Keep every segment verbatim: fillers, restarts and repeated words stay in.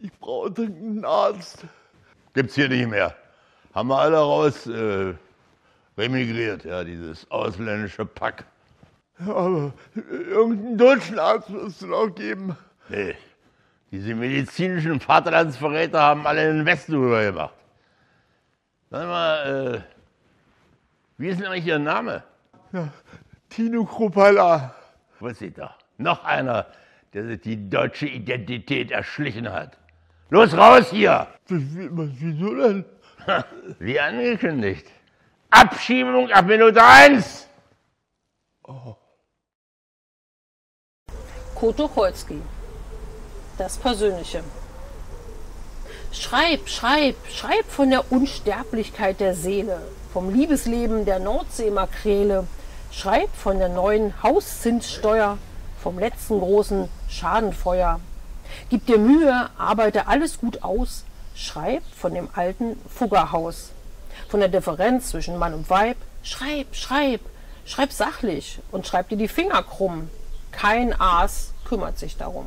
Ich brauche dringend einen Arzt. Gibt's hier nicht mehr. Haben wir alle raus äh, remigriert, ja, dieses ausländische Pack. Ja, aber irgendeinen deutschen Arzt wirst du noch geben. Nee, diese medizinischen Vaterlandsverräter haben alle in den Westen rübergemacht. Sag mal, äh, wie ist denn eigentlich Ihr Name? Ja, Tino Kruppalla. Was ist da? Noch einer, der sich die deutsche Identität erschlichen hat. Los, raus hier! Wieso denn? Wie angekündigt. Abschiebung ab Minute eins! Oh. Kurt Tucholsky. Das Persönliche. Schreib, schreib, schreib von der Unsterblichkeit der Seele, vom Liebesleben der Nordseemakrele, schreib von der neuen Hauszinssteuer, vom letzten großen Schadenfeuer. Gib dir Mühe, arbeite alles gut aus, schreib von dem alten Fuggerhaus, von der Differenz zwischen Mann und Weib, schreib, schreib, schreib sachlich und schreib dir die Finger krumm. Kein Aas kümmert sich darum.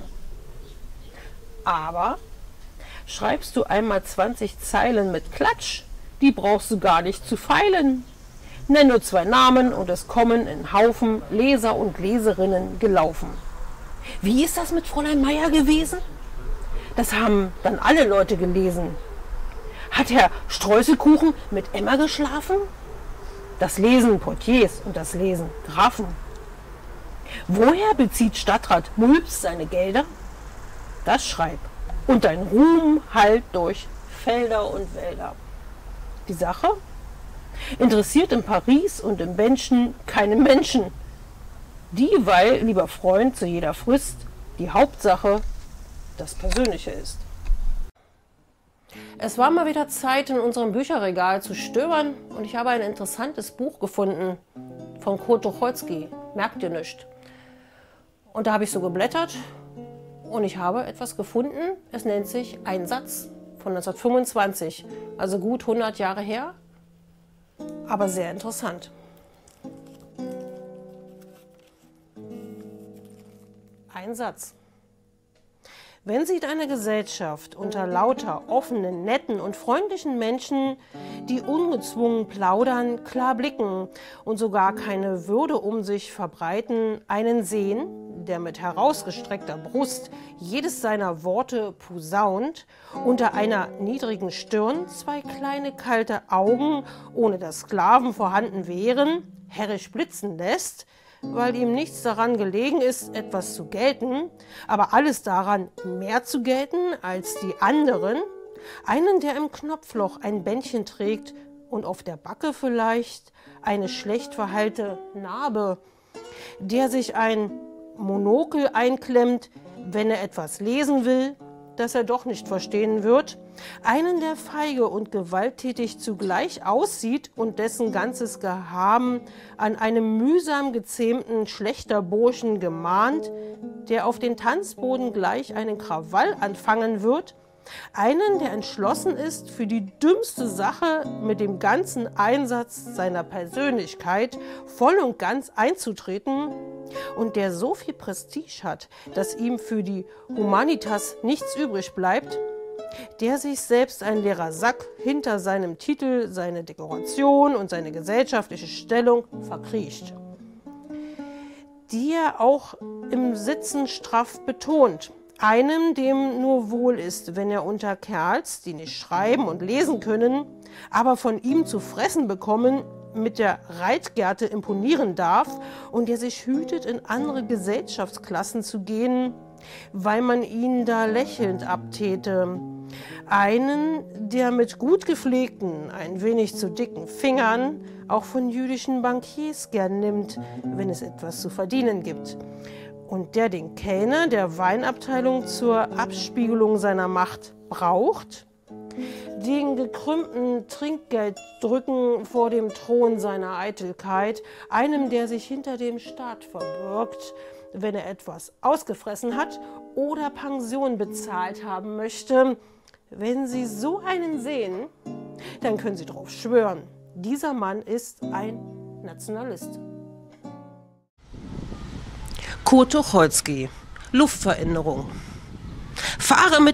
Aber schreibst du einmal zwanzig Zeilen mit Klatsch, die brauchst du gar nicht zu feilen. Nenn nur zwei Namen und es kommen in Haufen Leser und Leserinnen gelaufen. Wie ist das mit Fräulein Meier gewesen? Das haben dann alle Leute gelesen. Hat Herr Streuselkuchen mit Emma geschlafen? Das lesen Portiers und das lesen Grafen. Woher bezieht Stadtrat Mulps seine Gelder? Das schreib. Und dein Ruhm hallt durch Felder und Wälder. Die Sache interessiert in Paris und im Benchen keine Menschen. Dieweil, lieber Freund, zu jeder Frist die Hauptsache das Persönliche ist. Es war mal wieder Zeit, in unserem Bücherregal zu stöbern und ich habe ein interessantes Buch gefunden von Kurt Tucholsky, Merkt ihr nicht. Und da habe ich so geblättert und ich habe etwas gefunden, es nennt sich Ein Satz von neunzehnhundertfünfundzwanzig, also gut hundert Jahre her, aber sehr interessant. Ein Satz. Wenn sieht eine Gesellschaft unter lauter offenen, netten und freundlichen Menschen, die ungezwungen plaudern, klar blicken und sogar keine Würde um sich verbreiten, einen sehen, der mit herausgestreckter Brust jedes seiner Worte posaunt, unter einer niedrigen Stirn zwei kleine kalte Augen, ohne dass Sklaven vorhanden wären, herrisch blitzen lässt, weil ihm nichts daran gelegen ist, etwas zu gelten, aber alles daran, mehr zu gelten als die anderen, einen, der im Knopfloch ein Bändchen trägt und auf der Backe vielleicht eine schlecht verheilte Narbe, der sich ein Monokel einklemmt, wenn er etwas lesen will, das er doch nicht verstehen wird, einen, der feige und gewalttätig zugleich aussieht und dessen ganzes Gehaben an einem mühsam gezähmten Schlächterburschen gemahnt, der auf den Tanzboden gleich einen Krawall anfangen wird, einen, der entschlossen ist, für die dümmste Sache mit dem ganzen Einsatz seiner Persönlichkeit voll und ganz einzutreten und der so viel Prestige hat, dass ihm für die Humanitas nichts übrig bleibt, der sich selbst ein leerer Sack hinter seinem Titel, seine Dekoration und seine gesellschaftliche Stellung verkriecht, die er auch im Sitzen straff betont. Einem, dem nur wohl ist, wenn er unter Kerls, die nicht schreiben und lesen können, aber von ihm zu fressen bekommen, mit der Reitgerte imponieren darf und der sich hütet, in andere Gesellschaftsklassen zu gehen, weil man ihn da lächelnd abtäte. Einen, der mit gut gepflegten, ein wenig zu dicken Fingern auch von jüdischen Bankiers gern nimmt, wenn es etwas zu verdienen gibt. Und der den Kellner der Weinabteilung zur Abspiegelung seiner Macht braucht, den gekrümmten Trinkgelddrücken vor dem Thron seiner Eitelkeit, einem, der sich hinter dem Staat verbirgt, wenn er etwas ausgefressen hat oder Pension bezahlt haben möchte. Wenn Sie so einen sehen, dann können Sie darauf schwören, dieser Mann ist ein Nationalist. Kurt Tucholsky, Luftveränderung. Fahre mit